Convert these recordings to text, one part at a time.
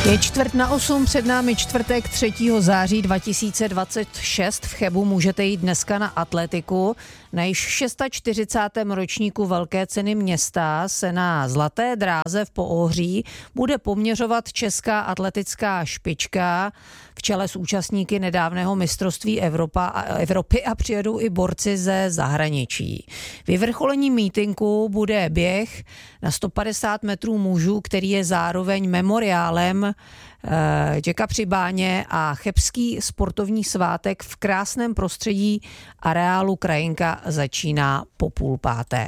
Je 7:45, před námi čtvrtek 3. září 2026. V Chebu můžete jít dneska na atletiku. Na již 640. ročníku Velké ceny města se na zlaté dráze v Poohří bude poměřovat česká atletická špička v čele s účastníky nedávného mistrovství Evropy a přijedou i borci ze zahraničí. Vyvrcholením mítinku bude běh na 150 metrů mužů, který je zároveň memoriálem Jacka Přibáně a chebský sportovní svátek v krásném prostředí areálu Krajinka začíná po 4:30.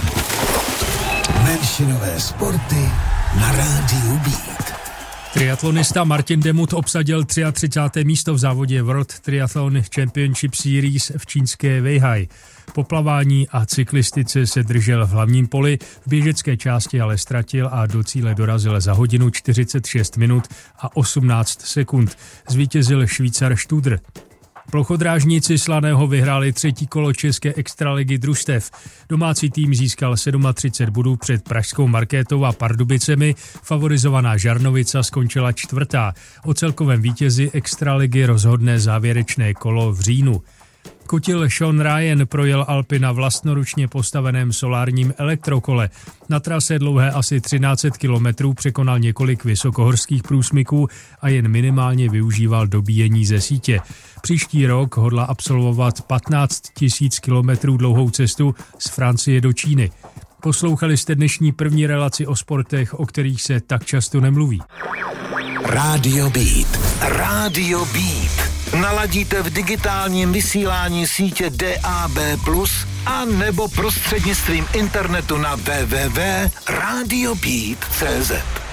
Menšinové sporty na rádiu Beat. Triatlonista Martin Demut obsadil 33. místo v závodě World Triathlon Championship Series v čínské Weihai. Po plavání a cyklistice se držel v hlavním poli, v běžecké části ale ztratil a do cíle dorazil za hodinu 46 minut a 18 sekund. Zvítězil Švýcar Studer. Plochodrážníci Slaného vyhráli 3. kolo české extraligy družstev. Domácí tým získal 37 bodů před pražskou Markétou a Pardubicemi, favorizovaná Žarnovica skončila 4. O celkovém vítězi extraligy rozhodne závěrečné kolo v říjnu. Kutil Sean Ryan projel Alpy na vlastnoručně postaveném solárním elektrokole. Na trase dlouhé asi 1300 kilometrů překonal několik vysokohorských průsmyků a jen minimálně využíval dobíjení ze sítě. Příští rok hodlá absolvovat 15 000 kilometrů dlouhou cestu z Francie do Číny. Poslouchali jste dnešní první relaci o sportech, o kterých se tak často nemluví. Radio Beat. Radio Beat. Naladíte v digitálním vysílání sítě DAB+, a nebo prostřednictvím internetu na www.radiobeat.cz.